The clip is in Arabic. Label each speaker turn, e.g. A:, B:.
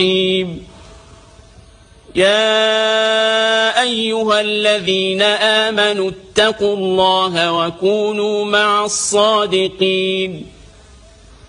A: يا أيها الذين آمنوا اتقوا الله وكونوا مع الصادقين